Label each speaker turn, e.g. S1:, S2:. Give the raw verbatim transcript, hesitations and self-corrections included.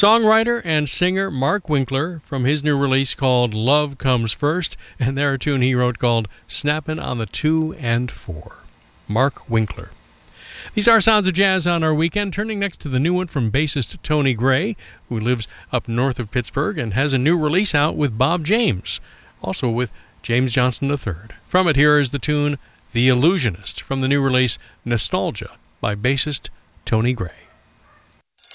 S1: Songwriter and singer Mark Winkler from his new release called Love Comes First, and there a tune he wrote called Snappin' on the Two and Four. Mark Winkler. These are Sounds of Jazz on our weekend, turning next to the new one from bassist Tony Gray, who lives up north of Pittsburgh and has a new release out with Bob James, also with James Johnson the third. From it, here is the tune The Illusionist from the new release Nostalgia by bassist Tony Gray.